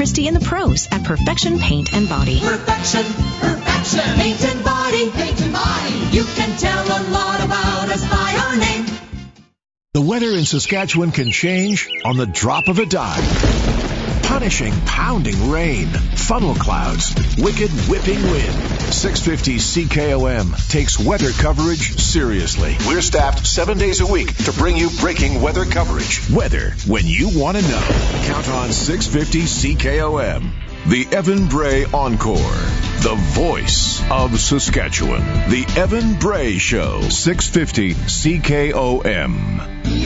Christie and the pros at Perfection Paint and Body. Perfection Paint and Body. You can tell a lot about us by our name. The weather in Saskatchewan can change on the drop of a dime. Punishing, pounding rain, funnel clouds, wicked whipping wind. 650 CKOM takes weather coverage seriously. We're staffed 7 days a week to bring you breaking weather coverage. Weather when you want to know. Count on 650 CKOM. The Evan Bray Encore. The voice of Saskatchewan. The Evan Bray Show. 650 CKOM.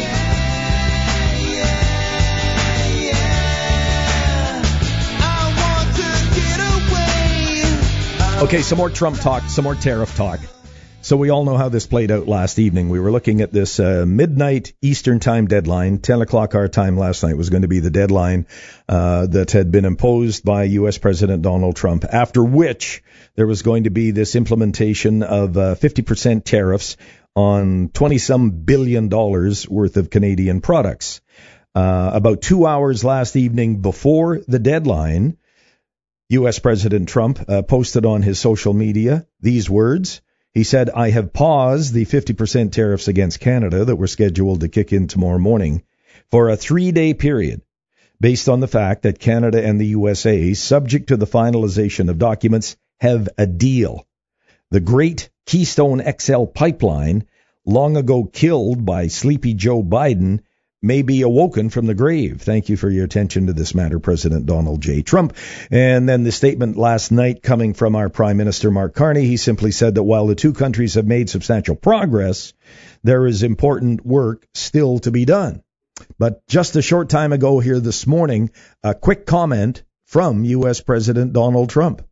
Okay, some more Trump talk, some more tariff talk. So we all know how this played out last evening. We were looking at this midnight Eastern time deadline. 10 o'clock our time last night was going to be the deadline that had been imposed by U.S. President Donald Trump, after which there was going to be this implementation of 50% tariffs on $20-some billion worth of Canadian products. About 2 hours last evening before the deadline, U.S. President Trump posted on his social media these words. He said, "I have paused the 50% tariffs against Canada that were scheduled to kick in tomorrow morning for a 3-day period based on the fact that Canada and the USA, subject to the finalization of documents, have a deal. The great Keystone XL pipeline, long ago killed by sleepy Joe Biden, may be awoken from the grave. Thank you for your attention to this matter, President Donald J. Trump." And then the statement last night coming from our Prime Minister, Mark Carney, he simply said that while the two countries have made substantial progress, there is important work still to be done. But just a short time ago here this morning, a quick comment from U.S. President Donald Trump.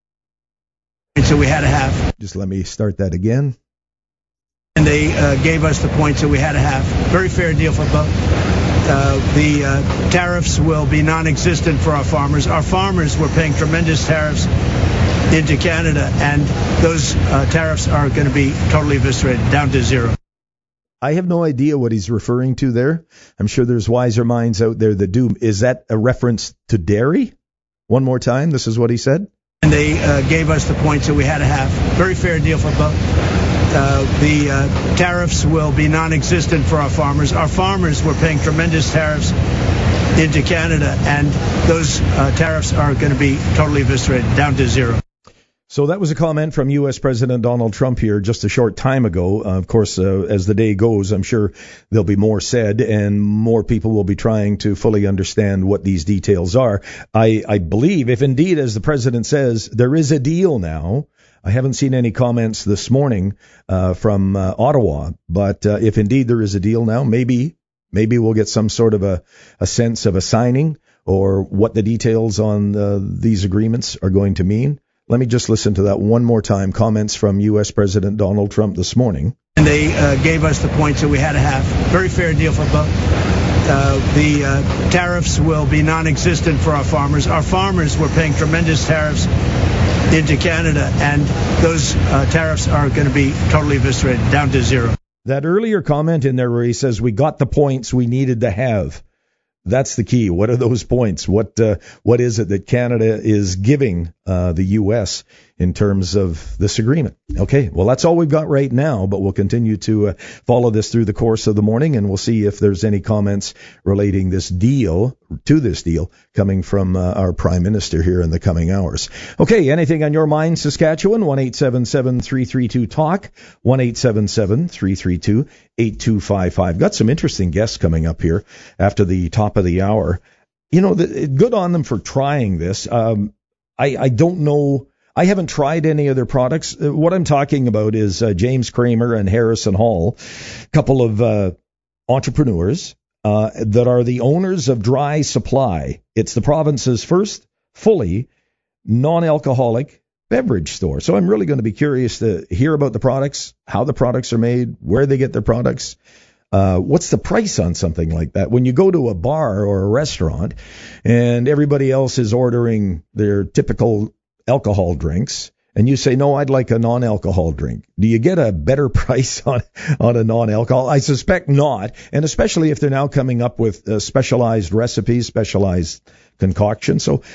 So we had to have... Just let me start that again. And they gave us the points that we had to have. Very fair deal for both. The tariffs will be non-existent for our farmers. Our farmers were paying tremendous tariffs into Canada, and those tariffs are going to be totally eviscerated, down to zero. I have no idea what he's referring to there. I'm sure there's wiser minds out there that do. Is that a reference to dairy? One more time, this is what he said. And they gave us the points that we had to have. Very fair deal for both. The tariffs will be non-existent for our farmers. Our farmers were paying tremendous tariffs into Canada, and those tariffs are going to be totally eviscerated, down to zero. So that was a comment from U.S. President Donald Trump here just a short time ago. Of course, as the day goes, I'm sure there'll be more said and more people will be trying to fully understand what these details are. I believe, if indeed, as the president says, there is a deal now. I haven't seen any comments this morning from Ottawa, but if indeed there is a deal now, maybe we'll get some sort of a sense of a signing or what the details on these agreements are going to mean. Let me just listen to that one more time. Comments from U.S. President Donald Trump this morning. And they gave us the points that we had to have. Very fair deal for both. The tariffs will be non-existent for our farmers. Our farmers were paying tremendous tariffs into Canada, and those tariffs are going to be totally eviscerated, down to zero. That earlier comment in there where he says we got the points we needed to have. That's the key. What are those points? What is it that Canada is giving the U.S. in terms of this agreement? Okay, well, that's all we've got right now, but we'll continue to follow this through the course of the morning, and we'll see if there's any comments relating this deal coming from our Prime Minister here in the coming hours. Okay, anything on your mind, Saskatchewan? 1-877-332-TALK, 1-877-332-8255. Got some interesting guests coming up here after the top of the hour. You know, good on them for trying this. I don't know. I haven't tried any of their products. What I'm talking about is James Kramer and Harrison Hall, a couple of entrepreneurs that are the owners of Dry Supply. It's the province's first fully non-alcoholic beverage store. So I'm really going to be curious to hear about the products, how the products are made, where they get their products. What's the price on something like that? When you go to a bar or a restaurant and everybody else is ordering their typical alcohol drinks, and you say, no, I'd like a non-alcohol drink. Do you get a better price on a non-alcohol? I suspect not, and especially if they're now coming up with specialized recipes, specialized concoctions. So